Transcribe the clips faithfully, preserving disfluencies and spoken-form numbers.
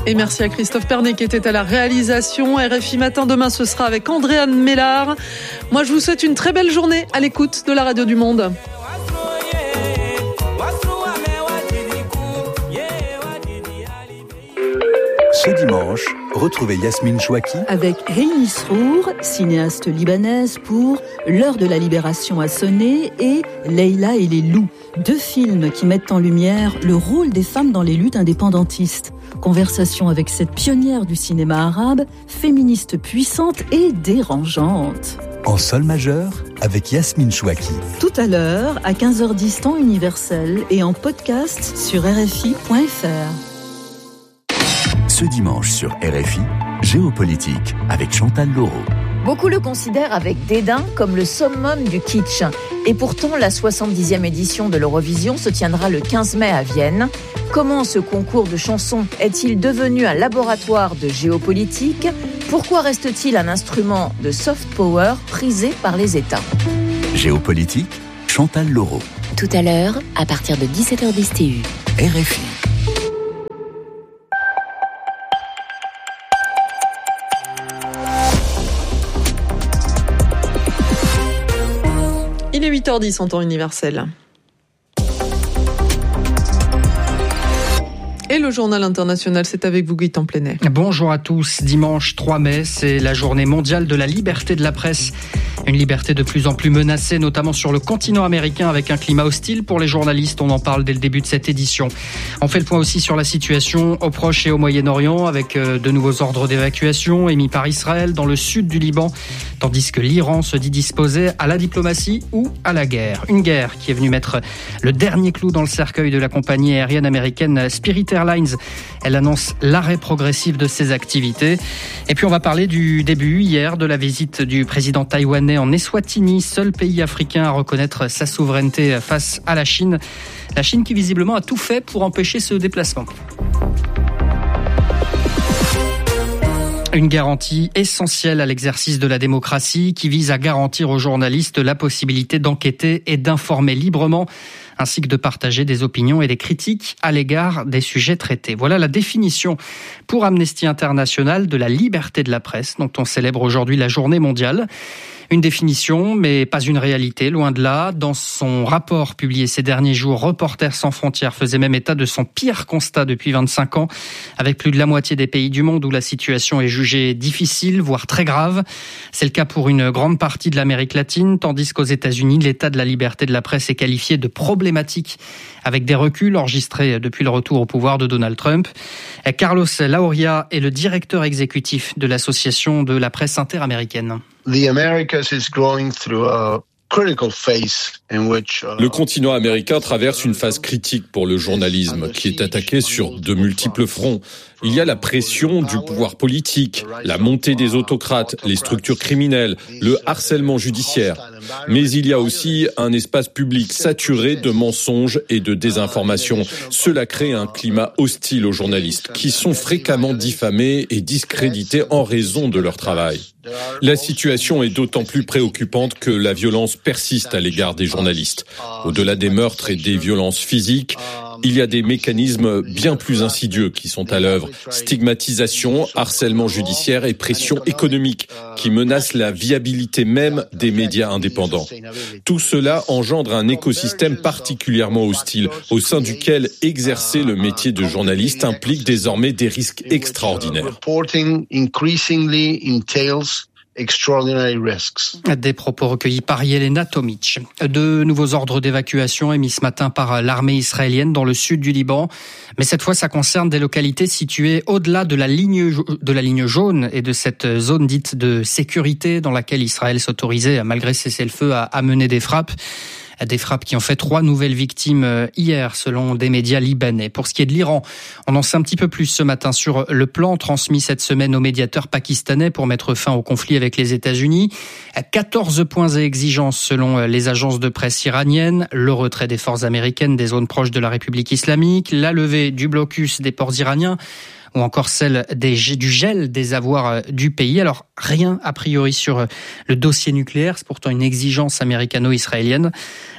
Et merci à Christophe Pernet qui était à la réalisation. R F I Matin demain, ce sera avec Andréane Mélard. Moi, je vous souhaite une très belle journée à l'écoute de la Radio du Monde. Ce dimanche, retrouvez Yasmine Chouaki avec Rémi Srour, cinéaste libanaise pour L'heure de la libération a sonné et Leïla et les loups, deux films qui mettent en lumière le rôle des femmes dans les luttes indépendantistes. Conversation avec cette pionnière du cinéma arabe, féministe puissante et dérangeante. En sol majeur avec Yasmine Chouaki. Tout à l'heure, à quinze heures dix temps universel et en podcast sur R F I point F R. Ce dimanche sur R F I, Géopolitique avec Chantal Laurot. Beaucoup le considèrent avec dédain comme le summum du kitsch. Et pourtant, la soixante-dixième édition de l'Eurovision se tiendra le quinze mai à Vienne. Comment ce concours de chansons est-il devenu un laboratoire de géopolitique ? Pourquoi reste-t-il un instrument de soft power prisé par les États ? Géopolitique, Chantal Laurot. Tout à l'heure, à partir de dix-sept heures dix T U. R F I. Il est huit heures dix en temps universel. Et le journal international, c'est avec vous, Guy Templenet. Bonjour à tous. Dimanche trois mai, c'est la journée mondiale de la liberté de la presse. Une liberté de plus en plus menacée, notamment sur le continent américain, avec un climat hostile pour les journalistes. On en parle dès le début de cette édition. On fait le point aussi sur la situation au Proche et au Moyen-Orient, avec de nouveaux ordres d'évacuation émis par Israël dans le sud du Liban, tandis que l'Iran se dit disposé à la diplomatie ou à la guerre. Une guerre qui est venue mettre le dernier clou dans le cercueil de la compagnie aérienne américaine Spirit Airlines. Elle annonce l'arrêt progressif de ses activités. Et puis on va parler du début hier de la visite du président taïwanais en Eswatini, seul pays africain à reconnaître sa souveraineté face à la Chine. La Chine qui visiblement a tout fait pour empêcher ce déplacement. Une garantie essentielle à l'exercice de la démocratie qui vise à garantir aux journalistes la possibilité d'enquêter et d'informer librement, ainsi que de partager des opinions et des critiques à l'égard des sujets traités. Voilà la définition pour Amnesty International de la liberté de la presse, dont on célèbre aujourd'hui la journée mondiale. Une définition, mais pas une réalité, loin de là. Dans son rapport publié ces derniers jours, Reporters sans frontières faisait même état de son pire constat depuis vingt-cinq ans, avec plus de la moitié des pays du monde où la situation est jugée difficile, voire très grave. C'est le cas pour une grande partie de l'Amérique latine, tandis qu'aux États-Unis, l'état de la liberté de la presse est qualifié de problématique, avec des reculs enregistrés depuis le retour au pouvoir de Donald Trump. Carlos Lauria est le directeur exécutif de l'Association de la presse interaméricaine. The Americas is going through a critical phase in which uh, Le continent américain traverse une phase critique pour le journalisme qui est attaqué sur de multiples fronts. Il y a la pression du pouvoir politique, la montée des autocrates, les structures criminelles, le harcèlement judiciaire. Mais il y a aussi un espace public saturé de mensonges et de désinformation. Cela crée un climat hostile aux journalistes qui sont fréquemment diffamés et discrédités en raison de leur travail. La situation est d'autant plus préoccupante que la violence persiste à l'égard des journalistes. Au-delà des meurtres et des violences physiques, il y a des mécanismes bien plus insidieux qui sont à l'œuvre. Stigmatisation, harcèlement judiciaire et pression économique qui menacent la viabilité même des médias indépendants. Tout cela engendre un écosystème particulièrement hostile au sein duquel exercer le métier de journaliste implique désormais des risques extraordinaires. Extraordinary risks. Des propos recueillis par Yelena Tomic. De nouveaux ordres d'évacuation émis ce matin par l'armée israélienne dans le sud du Liban. Mais cette fois, ça concerne des localités situées au-delà de la ligne, de la ligne jaune et de cette zone dite de sécurité dans laquelle Israël s'autorisait, malgré cessez-le-feu, à, à mener des frappes. Des frappes qui ont fait trois nouvelles victimes hier, selon des médias libanais. Pour ce qui est de l'Iran, on en sait un petit peu plus ce matin sur le plan transmis cette semaine au médiateur pakistanais pour mettre fin au conflit avec les États-Unis. quatorze points et exigences selon les agences de presse iraniennes. Le retrait des forces américaines des zones proches de la République islamique, la levée du blocus des ports iraniens, ou encore celle des, du gel des avoirs du pays. Alors, rien a priori sur le dossier nucléaire, c'est pourtant une exigence américano-israélienne.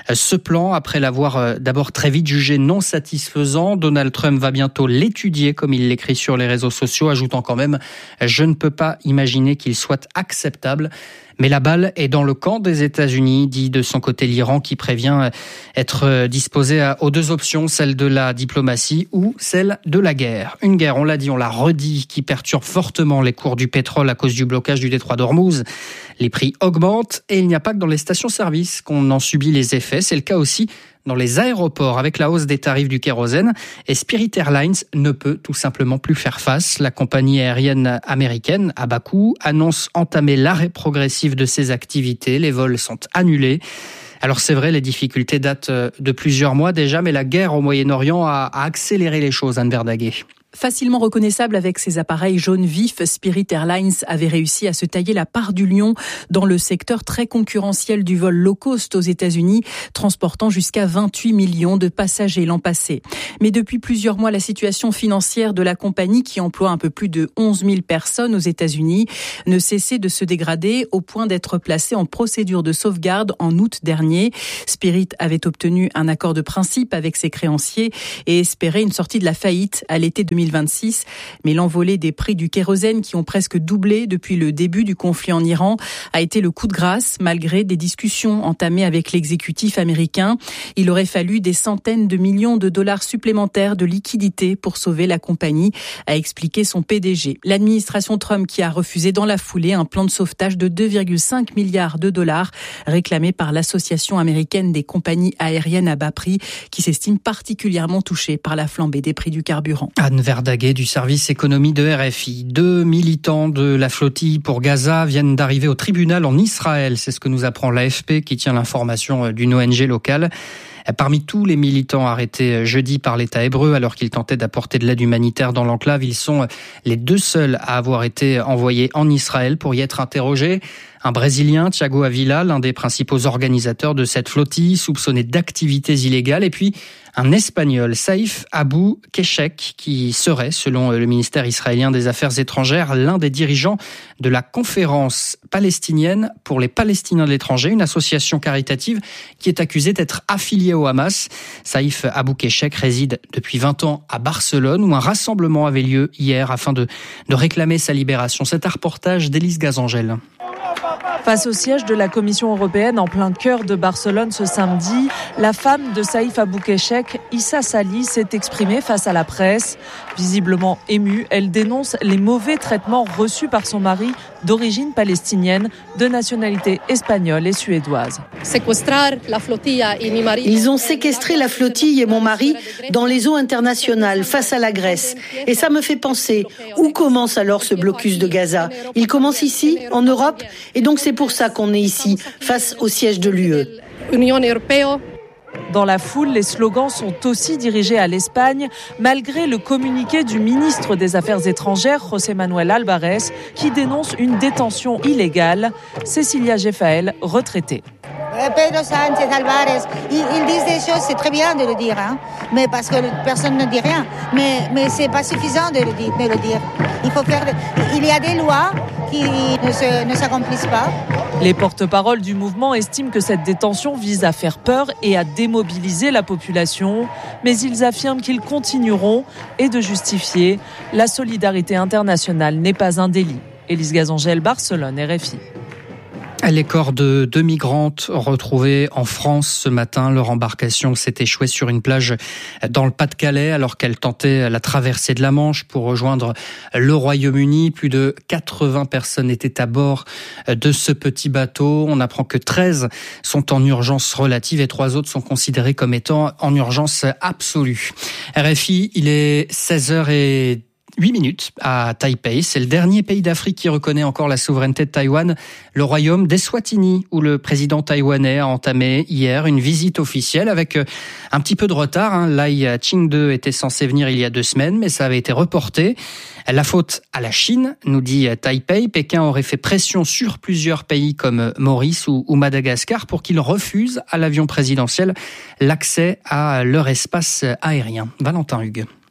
Ce plan, après l'avoir d'abord très vite jugé non satisfaisant, Donald Trump va bientôt l'étudier, comme il l'écrit sur les réseaux sociaux, ajoutant quand même « Je ne peux pas imaginer qu'il soit acceptable ». Mais la balle est dans le camp des États-Unis, dit de son côté l'Iran, qui prévient être disposé aux deux options, celle de la diplomatie ou celle de la guerre. Une guerre, on l'a dit, on l'a redit, qui perturbe fortement les cours du pétrole à cause du blocage du détroit d'Ormuz. Les prix augmentent et il n'y a pas que dans les stations-service qu'on en subit les effets. C'est le cas aussi dans les aéroports avec la hausse des tarifs du kérosène. Et Spirit Airlines ne peut tout simplement plus faire face. La compagnie aérienne américaine, à bas coût, annonce entamer l'arrêt progressif de ses activités. Les vols sont annulés. Alors c'est vrai, les difficultés datent de plusieurs mois déjà, mais la guerre au Moyen-Orient a, a accéléré les choses, Anne Verdaguet. Facilement reconnaissable avec ses appareils jaunes vifs, Spirit Airlines avait réussi à se tailler la part du lion dans le secteur très concurrentiel du vol low cost aux États-Unis, transportant jusqu'à vingt-huit millions de passagers l'an passé. Mais depuis plusieurs mois, la situation financière de la compagnie, qui emploie un peu plus de onze mille personnes aux États-Unis, ne cessait de se dégrader au point d'être placée en procédure de sauvegarde en août dernier. Spirit avait obtenu un accord de principe avec ses créanciers et espérait une sortie de la faillite à l'été deux mille vingt-six. Mais l'envolée des prix du kérosène, qui ont presque doublé depuis le début du conflit en Iran, a été le coup de grâce malgré des discussions entamées avec l'exécutif américain. Il aurait fallu des centaines de millions de dollars supplémentaires de liquidités pour sauver la compagnie, a expliqué son P D G. L'administration Trump qui a refusé dans la foulée un plan de sauvetage de deux virgule cinq milliards de dollars réclamé par l'Association américaine des compagnies aériennes à bas prix, qui s'estime particulièrement touchée par la flambée des prix du carburant. Anne Verdaguet du service économie de R F I. Deux militants de la flottille pour Gaza viennent d'arriver au tribunal en Israël. C'est ce que nous apprend l'A F P, qui tient l'information d'une O N G locale. Parmi tous les militants arrêtés jeudi par l'État hébreu alors qu'ils tentaient d'apporter de l'aide humanitaire dans l'enclave, ils sont les deux seuls à avoir été envoyés en Israël pour y être interrogés. Un Brésilien, Thiago Avila, l'un des principaux organisateurs de cette flottille, soupçonné d'activités illégales, et puis un Espagnol, Saïf Abou Keshek, qui serait, selon le ministère israélien des Affaires étrangères, l'un des dirigeants de la conférence palestinienne pour les Palestiniens de l'étranger, une association caritative qui est accusée d'être affiliée au Hamas. Saïf Abou Keshek réside depuis vingt ans à Barcelone, où un rassemblement avait lieu hier afin de, de réclamer sa libération. C'est un reportage d'Élise Gazangel. Face au siège de la Commission européenne en plein cœur de Barcelone ce samedi, la femme de Saïf Abou Keshek, Issa Sali, s'est exprimée face à la presse. Visiblement émue, elle dénonce les mauvais traitements reçus par son mari d'origine palestinienne, de nationalité espagnole et suédoise. Ils ont séquestré la flottille et mon mari dans les eaux internationales face à la Grèce. Et ça me fait penser, où commence alors ce blocus de Gaza ? Il commence ici, en Europe, et donc c'est pour ça qu'on est ici, face au siège de l'U E. Dans la foule, les slogans sont aussi dirigés à l'Espagne, malgré le communiqué du ministre des Affaires étrangères, José Manuel Álvarez, qui dénonce une détention illégale. Cécilia Geffael, retraitée. Pedro Sánchez, Álvarez, ils, ils disent des choses, c'est très bien de le dire, hein, mais parce que personne ne dit rien. Mais, mais c'est pas suffisant de le dire. De le dire. Il faut faire. Il y a des lois qui ne, se, ne s'accomplissent pas. Les porte-paroles du mouvement estiment que cette détention vise à faire peur et à démobiliser la population, mais ils affirment qu'ils continueront et de justifier. La solidarité internationale n'est pas un délit. Élise Gazangel, Barcelone, R F I. Les corps de deux migrantes retrouvées en France ce matin. Leur embarcation s'est échouée sur une plage dans le Pas-de-Calais alors qu'elle tentait la traversée de la Manche pour rejoindre le Royaume-Uni. Plus de quatre-vingts personnes étaient à bord de ce petit bateau. On apprend que treize sont en urgence relative et trois autres sont considérés comme étant en urgence absolue. R F I, il est seize heures huit minutes à Taipei. C'est le dernier pays d'Afrique qui reconnaît encore la souveraineté de Taïwan, le royaume d'Eswatini, où le président taïwanais a entamé hier une visite officielle avec un petit peu de retard. Hein. Lai Ching-de était censé venir il y a deux semaines, mais ça avait été reporté. La faute à la Chine, nous dit Taipei. Pékin aurait fait pression sur plusieurs pays comme Maurice ou Madagascar pour qu'ils refusent à l'avion présidentiel l'accès à leur espace aérien. Valentin Hugues.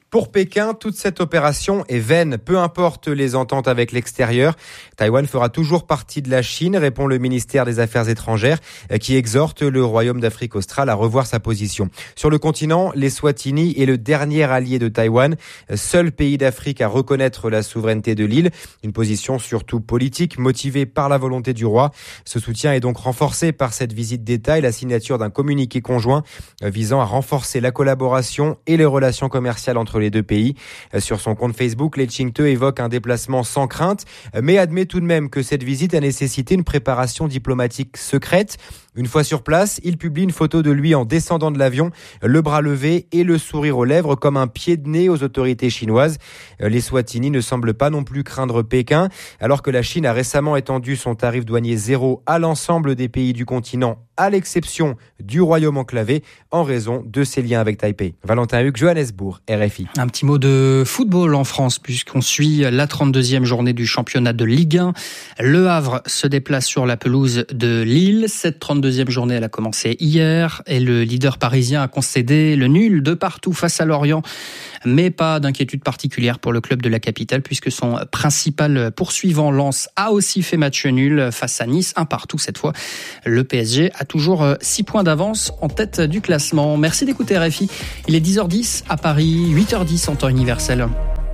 Pour Pékin, toute cette opération est vaine, peu importe les ententes avec l'extérieur. Taïwan fera toujours partie de la Chine, répond le ministère des Affaires étrangères, qui exhorte le Royaume d'Afrique australe à revoir sa position. Sur le continent, l'Eswatini est le dernier allié de Taïwan, seul pays d'Afrique à reconnaître la souveraineté de l'île. Une position surtout politique, motivée par la volonté du roi. Ce soutien est donc renforcé par cette visite d'État et la signature d'un communiqué conjoint visant à renforcer la collaboration et les relations commerciales entre les deux pays. Sur son compte Facebook, Lee Ching-te évoque un déplacement sans crainte, mais admet tout de même que cette visite a nécessité une préparation diplomatique secrète. Une fois sur place, il publie une photo de lui en descendant de l'avion, le bras levé et le sourire aux lèvres comme un pied de nez aux autorités chinoises. Les Swatini ne semblent pas non plus craindre Pékin, alors que la Chine a récemment étendu son tarif douanier zéro à l'ensemble des pays du continent, à l'exception du Royaume enclavé, en raison de ses liens avec Taipei. Valentin Hugues, Johannesburg, R F I. Un petit mot de football en France, puisqu'on suit la trente-deuxième journée du championnat de Ligue un. Le Havre se déplace sur la pelouse de Lille. Cette trente-deuxième journée, elle a commencé hier et le leader parisien a concédé le nul de partout face à Lorient. Mais pas d'inquiétude particulière pour le club de la capitale, puisque son principal poursuivant Lens a aussi fait match nul face à Nice, un partout cette fois. Le P S G a toujours six points d'avance en tête du classement. Merci d'écouter R F I. Il est dix heures dix à Paris, huit heures dix en temps universel.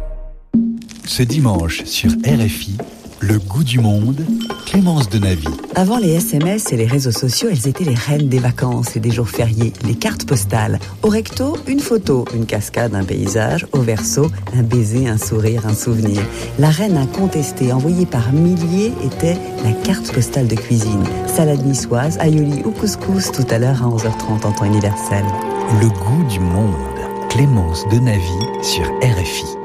Ce dimanche sur R F I, le goût du monde, Clémence Denavy. Avant les S M S et les réseaux sociaux, elles étaient les reines des vacances et des jours fériés, les cartes postales. Au recto, une photo, une cascade, un paysage. Au verso, un baiser, un sourire, un souvenir. La reine incontestée, envoyée par milliers, était la carte postale de cuisine. Salade niçoise, aioli ou couscous, tout à l'heure à onze heures trente en temps universel. Le goût du monde, Clémence Denavy sur R F I.